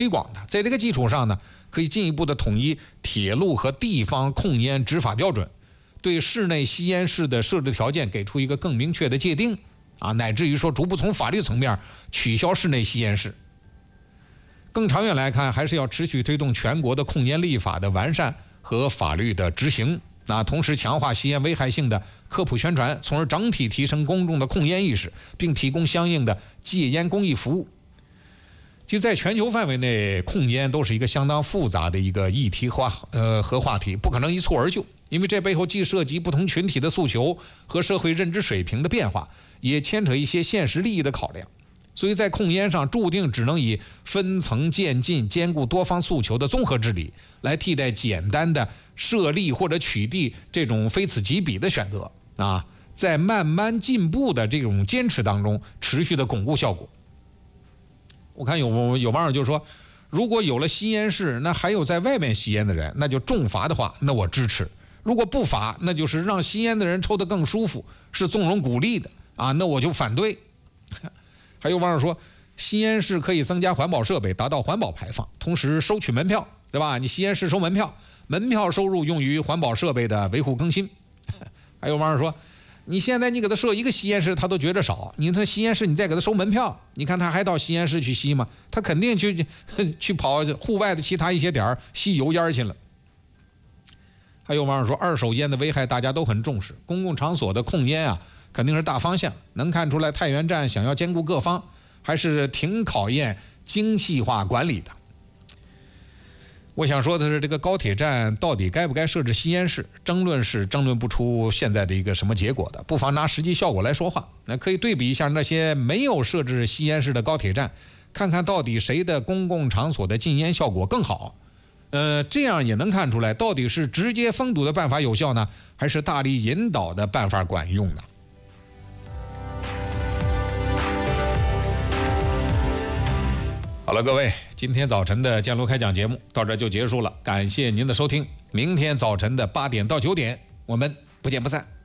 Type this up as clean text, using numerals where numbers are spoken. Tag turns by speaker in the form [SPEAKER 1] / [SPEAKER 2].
[SPEAKER 1] 广的。在这个基础上呢，可以进一步的统一铁路和地方控烟执法标准，对室内吸烟室的设置条件给出一个更明确的界定啊，乃至于说逐步从法律层面取消室内吸烟室。更长远来看，还是要持续推动全国的控烟立法的完善和法律的执行，同时强化吸烟危害性的科普宣传，从而整体提升公众的控烟意识，并提供相应的戒烟公益服务。其实在全球范围内，控烟都是一个相当复杂的一个议题和话题，不可能一蹴而就，因为这背后既涉及不同群体的诉求和社会认知水平的变化，也牵扯一些现实利益的考量。所以在控烟上，注定只能以分层渐进、兼顾多方诉求的综合治理，来替代简单的设立或者取缔这种非此即彼的选择啊，在慢慢进步的这种坚持当中，持续的巩固效果。我看有网友就说，如果有了吸烟室，那还有在外面吸烟的人，那就重罚的话，那我支持；如果不罚，那就是让吸烟的人抽得更舒服，是纵容鼓励的啊，那我就反对。还有网友说，吸烟室可以增加环保设备，达到环保排放，同时收取门票，是吧？你吸烟室收门票，门票收入用于环保设备的维护更新。还有网友说，你现在你给他设一个吸烟室，他都觉得少，你这吸烟室你再给他收门票，你看他还到吸烟室去吸吗？他肯定去跑户外的其他一些点吸油烟去了。还有网友说，二手烟的危害大家都很重视，公共场所的控烟啊，肯定是大方向。能看出来太原站想要兼顾各方，还是挺考验精细化管理的。我想说的是，这个高铁站到底该不该设置吸烟室，争论是争论不出现在的一个什么结果的，不妨拿实际效果来说话。那可以对比一下那些没有设置吸烟室的高铁站，看看到底谁的公共场所的禁烟效果更好。这样也能看出来，到底是直接封堵的办法有效呢，还是大力引导的办法管用呢？好了，各位，今天早晨的建炉开讲节目到这就结束了，感谢您的收听。明天早晨的8点到9点，我们不见不散。